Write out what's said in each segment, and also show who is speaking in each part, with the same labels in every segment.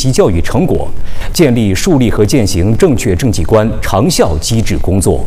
Speaker 1: 习教育成果，建立树立和践行正确政绩观长效机制工作。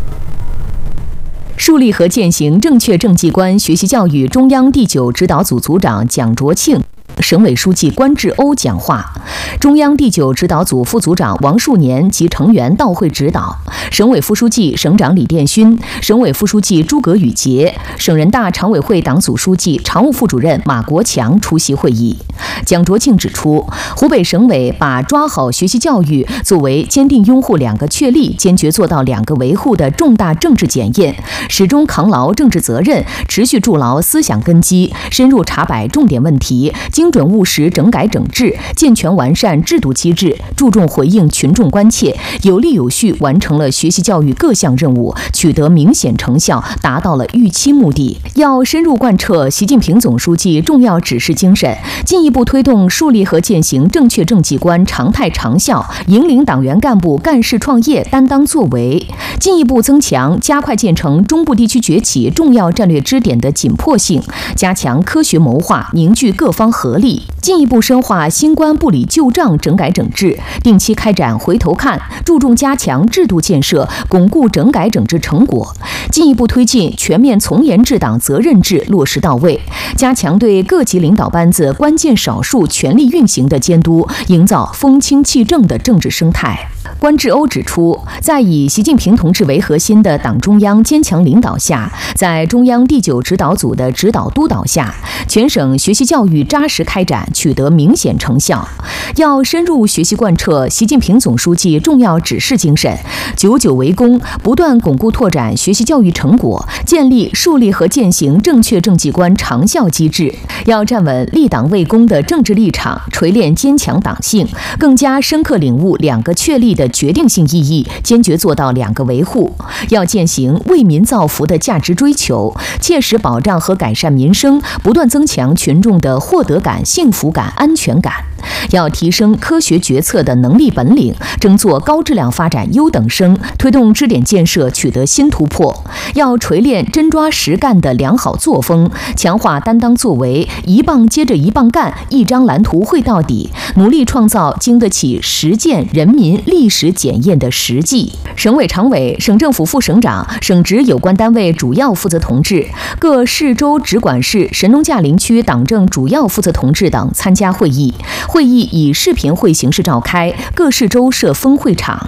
Speaker 2: 树立和践行正确政绩观学习教育中央第9指导组组长蒋卓庆、省委书记关志欧讲话，中央第9指导组副组长王树年及成员到会指导，省委副书记、省长李殿勋，省委副书记诸葛宇杰，省人大常委会党组书记、常务副主任马国强出席会议。蒋卓庆指出，湖北省委把抓好学习教育作为坚定拥护2个确立、坚决做到2个维护的重大政治检验，始终扛牢政治责任，持续筑牢思想根基，深入查摆重点问题，精准务实整改整治，健全完善制度机制，注重回应群众关切，有力有序完成了学习教育各项任务，取得明显成效，达到了预期目的。要深入贯彻习近平总书记重要指示精神，进一步推动树立和践行正确政绩观常态长效，引领党员干部干事创业担当作为，进一步增强加快建成中部地区崛起重要战略支点的紧迫性，加强科学谋划，凝聚各方合力，进一步深化新冠部里旧账整改整治，定期开展回头看，注重加强制度建设，巩固整改整治成果，进一步推进全面从严治党责任制落实到位，加强对各级领导班子关键少数权力运行的监督，营造风清气正的政治生态。关志欧指出，在以习近平同志为核心的党中央坚强领导下，在中央第9指导组的指导督导下，全省学习教育扎实开展，取得明显成效。要深入学习贯彻习近平总书记重要指示精神，久久为功，不断巩固拓展学习教育成果，建立树立和践行正确政绩观长效机制。要站稳立党为公的政治立场，锤炼坚强党性，更加深刻领悟2个确立的决定性意义，坚决做到2个维护。要践行为民造福的价值追求，切实保障和改善民生，不断增强群众的获得感、幸福感、安全感。要提升科学决策的能力本领，争做高质量发展优等生，推动支点建设取得新突破。要锤炼真抓实干的良好作风，强化担当作为，一棒接着一棒干，一张蓝图绘到底，努力创造经得起实践、人民历史检验的实际。省委常委、省政府副省长、省直有关单位主要负责同志、各市州直管市、神农架林区党政主要负责同志等参加会议。会议以视频会形式召开，各市州设分会场。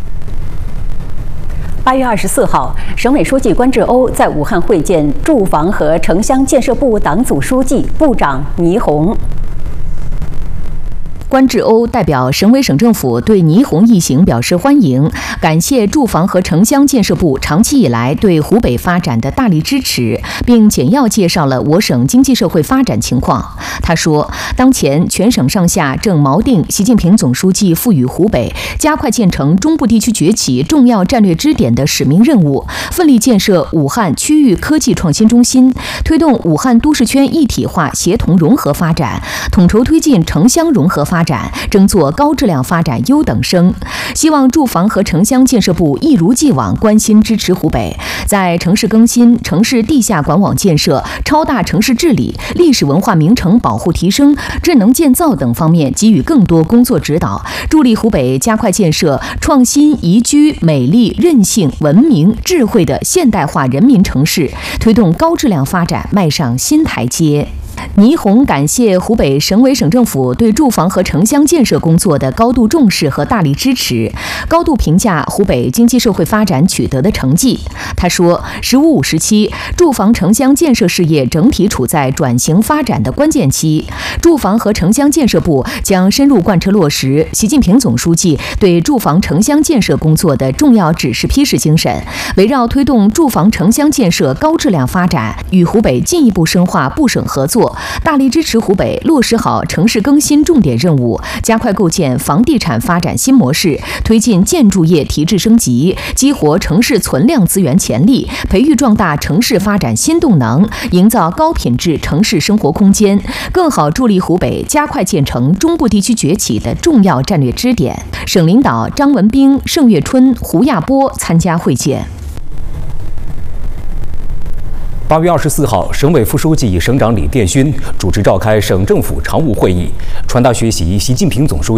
Speaker 3: 8月24号，省委书记关志欧在武汉会见住房和城乡建设部党组书记、部长倪虹。
Speaker 2: 关志欧代表省委省政府对倪虹一行表示欢迎，感谢住房和城乡建设部长期以来对湖北发展的大力支持，并简要介绍了我省经济社会发展情况。他说，当前全省上下正锚定习近平总书记赋予湖北加快建成中部地区崛起重要战略支点的使命任务，奋力建设武汉区域科技创新中心，推动武汉都市圈一体化协同融合发展，统筹推进城乡融合发展，争做高质量发展优等生。希望住房和城乡建设部一如既往关心支持湖北，在城市更新、城市地下管网建设、超大城市治理、历史文化名城保护提升、智能建造等方面给予更多工作指导，助力湖北加快建设创新、宜居、美丽、韧性、文明、智慧的现代化人民城市，推动高质量发展迈上新台阶。倪虹感谢湖北省委省政府对住房和城乡建设工作的高度重视和大力支持，高度评价湖北经济社会发展取得的成绩。他说，“15+5”时期，住房城乡建设事业整体处在转型发展的关键期，住房和城乡建设部将深入贯彻落实习近平总书记对住房城乡建设工作的重要指示批示精神，围绕推动住房城乡建设高质量发展，与湖北进一步深化部省合作，大力支持湖北落实好城市更新重点任务，加快构建房地产发展新模式，推进建筑业提质升级，激活城市存量资源潜力，培育壮大城市发展新动能，营造高品质城市生活空间，更好助力湖北加快建成中部地区崛起的重要战略支点。省领导张文彬、盛月春、胡亚波参加会见。
Speaker 1: 8月24号，省委副书记、省长李殿勋主持召开省政府常务会议，传达学习习近平总书记